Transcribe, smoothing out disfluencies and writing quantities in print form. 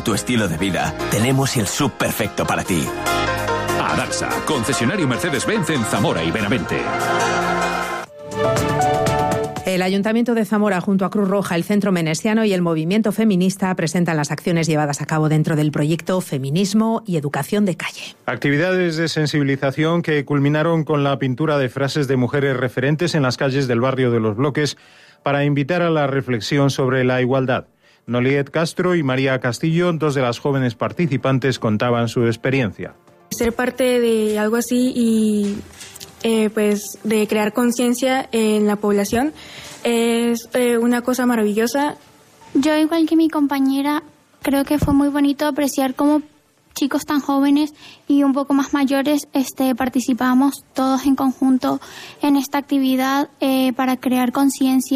tu estilo de vida, tenemos el SUV perfecto para ti. Adarsa, concesionario Mercedes-Benz en Zamora y Benavente. El Ayuntamiento de Zamora, junto a Cruz Roja, el Centro Menesiano y el Movimiento Feminista, presentan las acciones llevadas a cabo dentro del proyecto Feminismo y Educación de Calle. Actividades de sensibilización que culminaron con la pintura de frases de mujeres referentes en las calles del barrio de Los Bloques para invitar a la reflexión sobre la igualdad. Noliet Castro y María Castillo, dos de las jóvenes participantes, contaban su experiencia. Ser parte de algo así y pues de crear conciencia en la población es una cosa maravillosa. Yo, igual que mi compañera, creo que fue muy bonito apreciar cómo chicos tan jóvenes y un poco más mayores participamos todos en conjunto en esta actividad para crear conciencia.